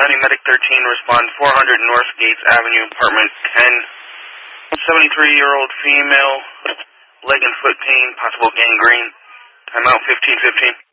County Medic 13, respond 400 North Gates Avenue, apartment 10. 73-year-old female, leg and foot pain, possible gangrene. Timeout 15:15.